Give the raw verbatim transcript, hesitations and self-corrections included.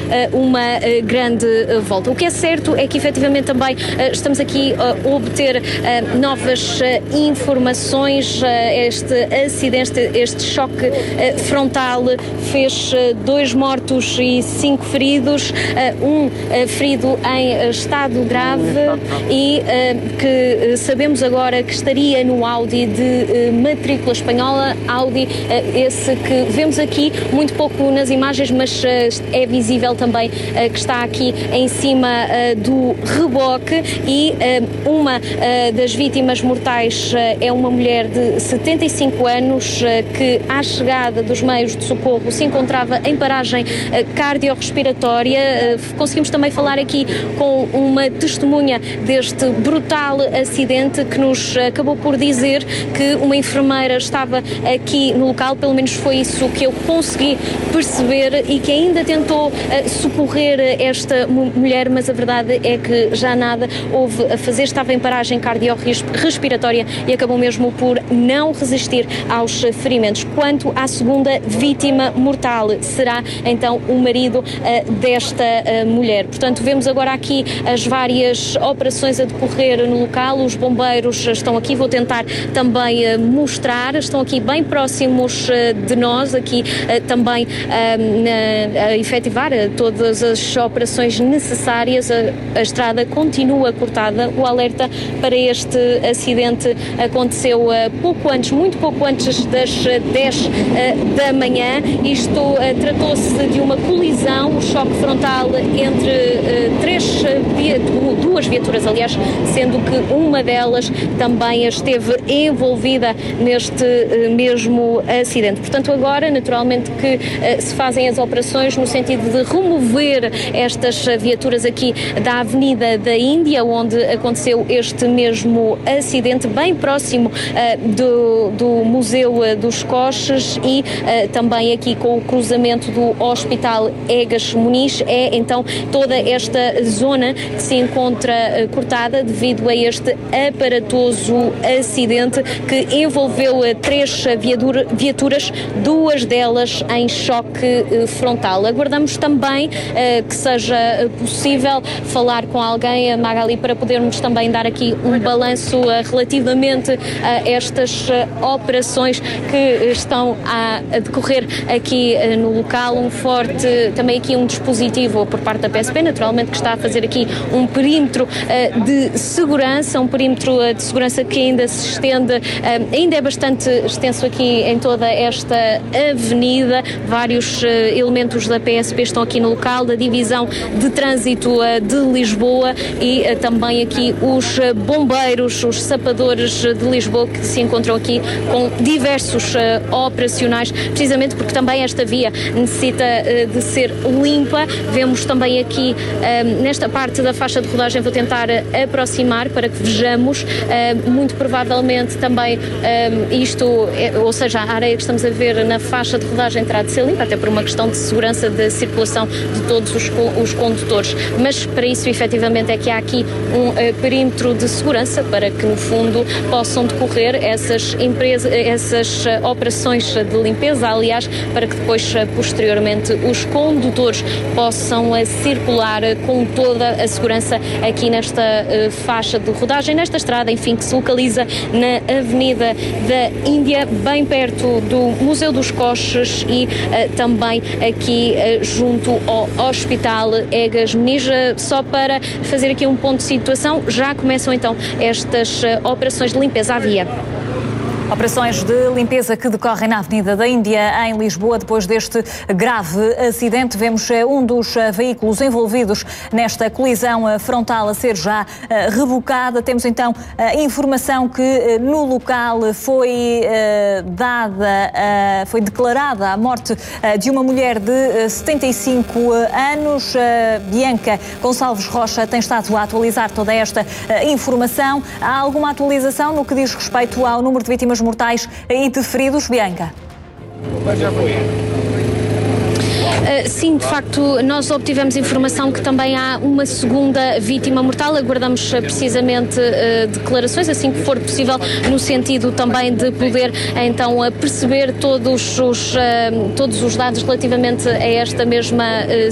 uma grande volta. O que é certo é que efetivamente também estamos aqui a obter novas informações. Este acidente, este choque frontal fez dois mortos e cinco feridos, um ferido em estado grave e que sabemos agora que estaria no Audi de matrícula espanhola, Audi esse que vemos aqui muito pouco nas imagens, mas é visível também que está aqui em cima do reboque e uma das vítimas mortais é uma mulher de setenta e cinco anos que à chegada dos meios de socorro se encontrava em paragem cardiorrespiratória. Conseguimos também falar aqui com uma testemunha deste brutal acidente que nos acabou por dizer que uma enfermeira estava aqui no local, pelo menos foi isso que eu consegui perceber, e que ainda tentou socorrer esta mulher, mas a verdade é que já nada houve a fazer, estava em paragem cardiorrespiratória e acabou mesmo por não resistir aos ferimentos. Quanto à segunda vítima mortal, será então o marido uh, desta uh, mulher. Portanto, vemos agora aqui as várias operações a decorrer no local, os bombeiros estão aqui, vou tentar também uh, mostrar, estão aqui bem próximos uh, de nós, aqui uh, também uh, a efetivar uh, todas as operações necessárias. A, a estrada continua cortada, o alerta para este acidente aconteceu uh, pouco antes, muito pouco antes das dez uh, da manhã. Isto uh, tratou-se de uma colisão, um choque frontal entre uh, três, uh, duas viaturas, aliás, sendo que uma delas também esteve envolvida neste uh, mesmo acidente. Portanto, agora, naturalmente, que uh, se fazem as operações no sentido de remover estas viaturas aqui da Avenida da Índia, onde aconteceu este mesmo acidente, bem próximo uh, do, do Museu uh, dos Coches e uh, também aqui com o cruzamento do Hospital Egas Muniz. É então toda esta zona que se encontra uh, cortada devido a este aparatoso acidente que envolveu uh, três viatura, viaturas, duas delas em choque uh, frontal. Aguardamos também uh, que seja possível falar com alguém, a Magali, para podermos também dar aqui um balanço uh, relativamente a estas uh, operações que estão a, a decorrer aqui uh, no local. Um forte, também aqui um dispositivo por parte da P S P, naturalmente, que está a fazer aqui um perímetro uh, de segurança, um perímetro uh, de segurança que ainda se estende, uh, ainda é bastante extenso aqui em toda esta avenida. Vários uh, elementos da P S P estão aqui no local, da Divisão de Trânsito uh, de Lisboa e uh, também aqui os uh, bombeiros, os sapadores uh, de Lisboa, que se encontram aqui com diversos uh, operacionais, precisamente porque também esta via necessita uh, de ser limpa. Vemos também aqui uh, nesta parte da faixa de rodagem, vou tentar uh, aproximar para que vejamos, uh, muito provavelmente também uh, isto, ou seja, a areia que estamos a ver na faixa de rodagem terá de ser limpa, até por uma questão de segurança da circulação de todos os, os condutores, mas para isso efetivamente é que há aqui um uh, perímetro de segurança para que no fundo possam decorrer essas empresas, essas uh, operações de limpeza, aliás, para que depois uh, posteriormente os condutores possam uh, circular uh, com toda a segurança aqui nesta uh, faixa de rodagem, nesta estrada, enfim, que se localiza na Avenida da Índia, bem perto do Museu dos Coches e uh, também aqui uh, junto ao Hospital Egas Muniz. Só para fazer aqui um ponto de situação, já começam então estas uh, operações de limpeza à via. Operações de limpeza que decorrem na Avenida da Índia, em Lisboa, depois deste grave acidente. Vemos um dos veículos envolvidos nesta colisão frontal a ser já rebocada. Temos então a informação que no local foi dada, foi declarada a morte de uma mulher de setenta e cinco anos. Bianca Gonçalves Rocha tem estado a atualizar toda esta informação. Há alguma atualização no que diz respeito ao número de vítimas mortais e de feridos, Bianca? Uh, sim, de facto, nós obtivemos informação que também há uma segunda vítima mortal. Aguardamos uh, precisamente uh, declarações, assim que for possível, no sentido também de poder então uh, perceber todos os, uh, todos os dados relativamente a esta mesma uh,